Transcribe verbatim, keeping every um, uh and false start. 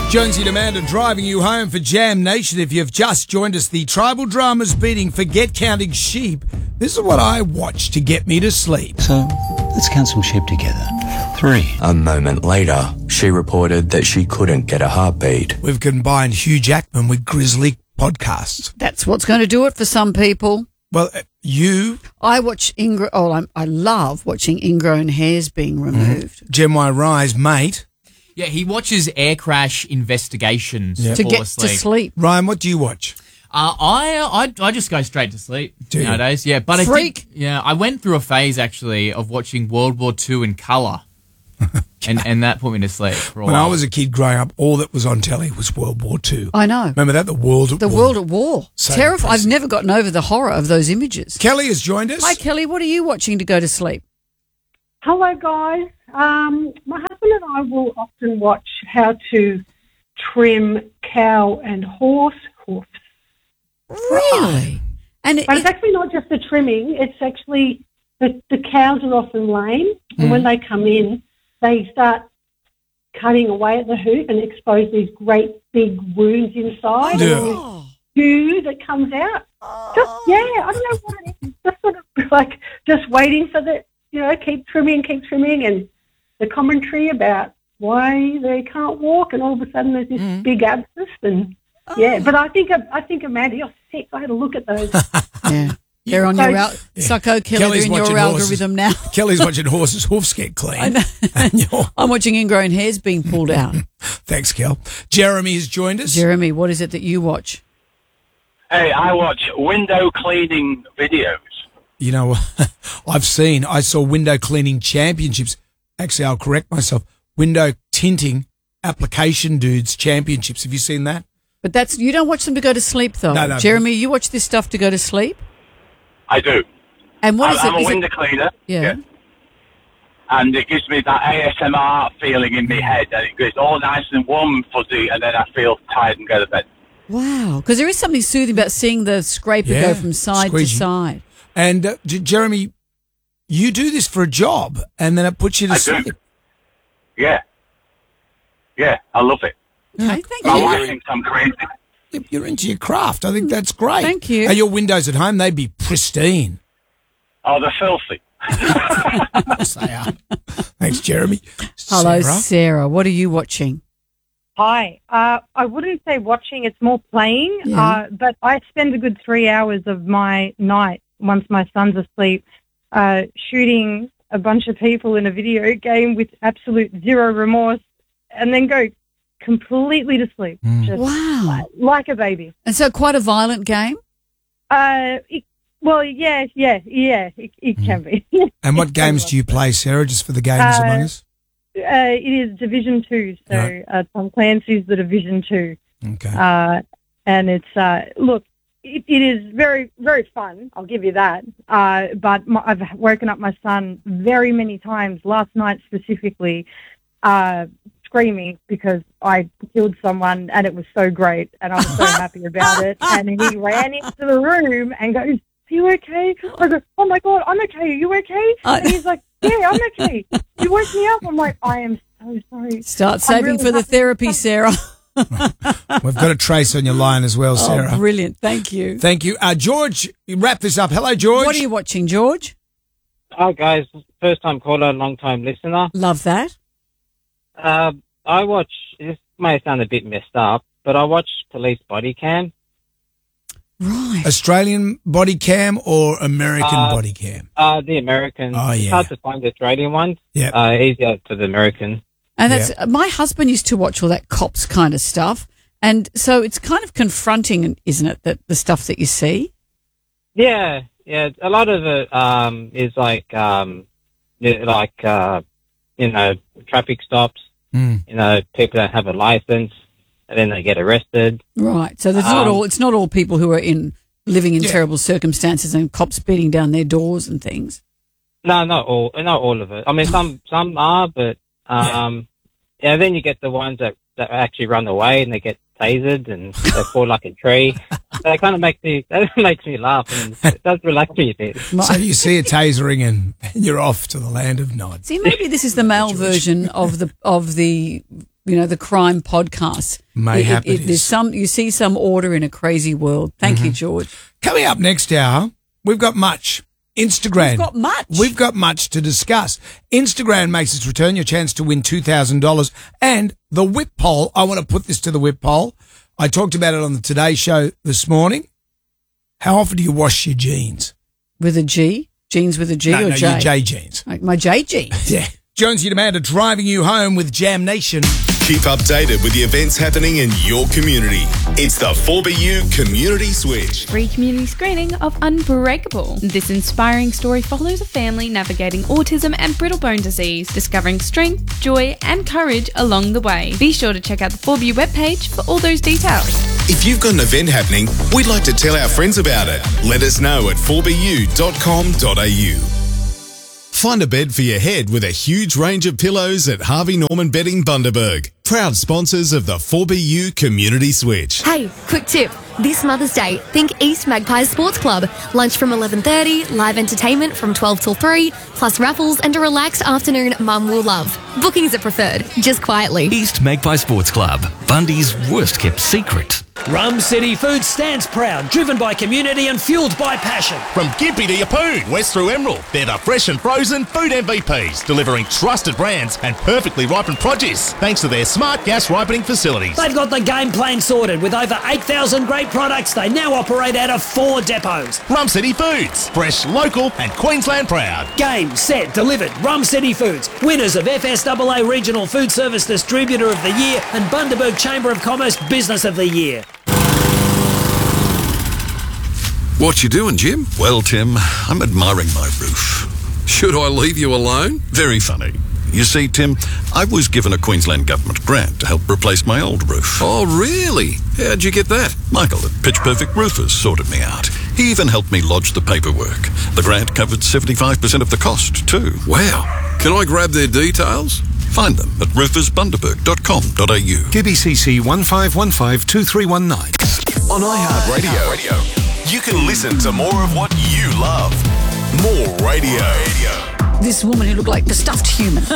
Jonesy and Amanda driving you home for Jam Nation. If you've just joined us, the tribal drama's beating Forget Counting Sheep. This is what I watch to get me to sleep. So, let's count some sheep together. Three. A moment later, she reported that she couldn't get a heartbeat. We've combined Hugh Jackman with Grizzly podcasts. That's what's going to do it for some people. Well, uh, you... I watch ingro- oh, I'm, I love watching ingrown hairs being removed. Mm-hmm. Jem Y. Rise, mate. Yeah, he watches air crash investigations Yep. To to fall get asleep. to sleep. Ryan, what do you watch? Uh, I, I I just go straight to sleep Do you? nowadays. Yeah, but Freak. I did, yeah, I went through a phase actually of watching World War Two in colour, and and that put me to sleep for a When while. I was a kid growing up, all that was on telly was World War Two. I know. Remember that? The World at The War. world at war. So Terrifying. I've impressive. never gotten over the horror of those images. Kelly has joined us. Hi, Kelly. What are you watching to go to sleep? Hello, guys. Um, my husband and I will often watch how to trim cow and horse hoofs. Really? And it, But it's actually not just the trimming. It's actually the, the cows are often lame, and when they come in, they start cutting away at the hoof and expose these great big wounds inside. Yeah. And all this goo that comes out. Just, yeah, I don't know what it is. Just sort of like just waiting for the, you know, keep trimming, keep trimming, and the commentary about why they can't walk, and all of a sudden there's this big abscess, and yeah. But I think I think Amanda, you're sick. I had to look at those. yeah. They're on your al- Sucko Kelly. Kelly's They're in watching your horses. algorithm now. Kelly's watching horses' hoofs get clean. I know. And you're- I'm watching ingrown hairs being pulled out. Thanks, Kel. Jeremy has joined us. Jeremy, what is it that you watch? Hey, I watch window cleaning videos. You know, I've seen, I saw window cleaning championships. Actually, I'll correct myself. Window tinting application dudes championships. Have you seen that? But that's you don't watch them to go to sleep, though. No, no. Jeremy, you watch this stuff to go to sleep? I do. And what is I'm it? a Is it- window cleaner. Yeah. And it gives me that A S M R feeling in my head, and it goes all nice and warm and fuzzy, and then I feel tired and go to bed. Wow. Because there is something soothing about seeing the scraper Yeah, go from side squeegee. to side. And uh, J- Jeremy, you do this for a job, and then it puts you to I sleep. do. Yeah. Yeah, I love it. Okay, thank My you. wife thinks I'm crazy. You're into your craft. I think that's great. Thank you. Are your windows at home? They'd be pristine. Oh, they're filthy. Yes, they are. Thanks, Jeremy. Hello, Sarah? Sarah. What are you watching? Hi. Uh, I wouldn't say watching, it's more playing, Yeah. uh, but I spend a good three hours of my night, once my son's asleep, uh, shooting a bunch of people in a video game with absolute zero remorse, and then go completely to sleep, just Wow. like a baby. And so quite a violent game? Uh, it, well, yeah, yeah, yeah, it, it can be. And what games do you play, Sarah, just for the gamers Uh, among us? Uh, it is Division Two, so Right. uh, Tom Clancy's the Division Two. Okay. Uh, and it's, uh, look, it, it is very, very fun, I'll give you that. Uh, but my, I've woken up my son very many times, last night specifically, uh, screaming because I killed someone and it was so great and I was so happy about it. And he ran into the room and goes, "Are you okay?" I go, "Oh my God, I'm okay. Are you okay?" Uh, and he's like, "Yeah, I'm okay. You woke me up." I'm like, "I am so sorry." Start I'm saving really for the happy. therapy, Sarah. We've got a trace on your line as well, Sarah. Oh, brilliant. Thank you. Thank you. Uh, George, you wrap this up. Hello, George. What are you watching, George? Hi guys, first time caller, long time listener. Love that. Uh, I watch, this may sound a bit messed up, but I watch Police Body Cam. Right. Australian body cam or American Uh, body cam? Uh, the American. Oh, It's yeah. hard to find the Australian ones. Yeah. Uh, easier for the American. And that's my husband used to watch all that cops kind of stuff. And so it's kind of confronting, isn't it, that the stuff that you see? Yeah, yeah. A lot of it um, is like, um, yeah, like uh, you know, traffic stops. Mm. You know, people don't have a license, and then they get arrested. Right. So there's not Um, all it's not all people who are in living in Yeah. terrible circumstances and cops beating down their doors and things. No, not all, not all of it. I mean, some some are, but um, yeah. Then you get the ones that that actually run away and they get tasered and they fall like a tree. That kind of makes me that makes me laugh and it does relax me a bit. So you see a tasering and you're off to the land of nod. See, maybe this is the male version of the of the you know, the crime podcasts. Mayhap it, it, it There's is. some, you see some order in a crazy world. Thank you, George. Coming up next hour, we've got much. Instagram. We've got much. We've got much to discuss. Instagram makes its return, your chance to win two thousand dollars. And the whip poll, I want to put this to the whip poll. I talked about it on the Today Show this morning. How often do you wash your jeans? With a G? Jeans with a G no, or no, J? your J jeans. Like my J jeans. Yeah. Jonesy and Amanda driving you home with Jam Nation. Keep updated with the events happening in your community. It's the four B U Community Switch. Free community screening of Unbreakable. This inspiring story follows a family navigating autism and brittle bone disease, discovering strength, joy and courage along the way. Be sure to check out the four B U webpage for all those details. If you've got an event happening, we'd like to tell our friends about it. Let us know at four b u dot com dot a u. Find a bed for your head with a huge range of pillows at Harvey Norman Bedding Bundaberg. Proud sponsors of the four B U Community Switch. Hey, quick tip. This Mother's Day, think East Magpies Sports Club. Lunch from eleven thirty, live entertainment from twelve till three, plus raffles and a relaxed afternoon Mum will love. Bookings are preferred, just quietly. East Magpie Sports Club, Bundy's worst kept secret. Rum City Food stands proud, driven by community and fueled by passion. From Gympie to Yeppoon, west through Emerald, they're the fresh and frozen food M V Ps, delivering trusted brands and perfectly ripened produce, thanks to their smart gas ripening facilities. They've got the game plan sorted. With over eight thousand great products, they now operate out of four depots. Rum City Foods, fresh, local and Queensland proud. Game, set, delivered. Rum City Foods, winners of F S A A Regional Food Service Distributor of the Year and Bundaberg Chamber of Commerce Business of the Year. What you doing, Jim? Well, Tim, I'm admiring my roof. Should I leave you alone? Very funny. You see, Tim, I was given a Queensland Government grant to help replace my old roof. Oh, really? How'd you get that? Michael at Pitch Perfect Roofers sorted me out. He even helped me lodge the paperwork. The grant covered seventy-five percent of the cost, too. Wow. Can I grab their details? Find them at roofers bundaberg dot com dot a u. K B C C one five one five two three one nine. On iHeartRadio, Radio, you can listen to more of what you love. More radio. This woman who looked like the stuffed human.